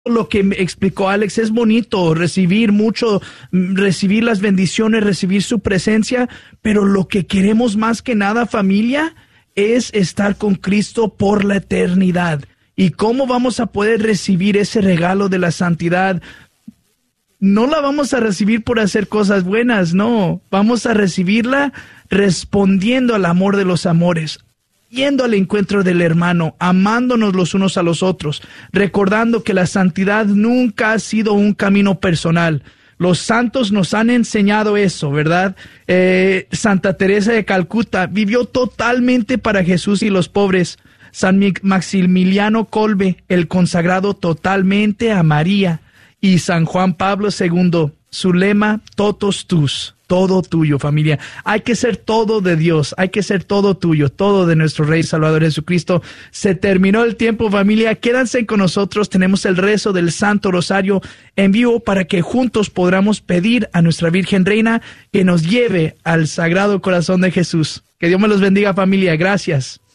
lo que me explicó Alex es bonito, recibir mucho, recibir las bendiciones, recibir su presencia, pero lo que queremos más que nada, familia, es estar con Cristo por la eternidad. ¿Y cómo vamos a poder recibir ese regalo de la santidad? No la vamos a recibir por hacer cosas buenas, no. Vamos a recibirla respondiendo al amor de los amores, yendo al encuentro del hermano, amándonos los unos a los otros, recordando que la santidad nunca ha sido un camino personal. Los santos nos han enseñado eso, ¿verdad? Santa Teresa de Calcuta vivió totalmente para Jesús y los pobres. San Maximiliano Kolbe, el consagrado totalmente a María. Y San Juan Pablo II, su lema, totus tus. Todo tuyo, familia. Hay que ser todo de Dios, hay que ser todo tuyo, todo de nuestro Rey Salvador Jesucristo. Se terminó el tiempo, familia. Quédense con nosotros. Tenemos el rezo del Santo Rosario en vivo para que juntos podamos pedir a nuestra Virgen Reina que nos lleve al Sagrado Corazón de Jesús. Que Dios me los bendiga, familia. Gracias.